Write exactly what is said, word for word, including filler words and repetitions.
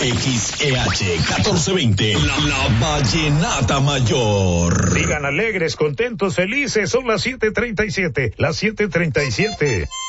X E H catorce veinte, la, la Vallenata Mayor. Sigan alegres, contentos, felices, son las siete treinta y siete, las siete treinta y siete.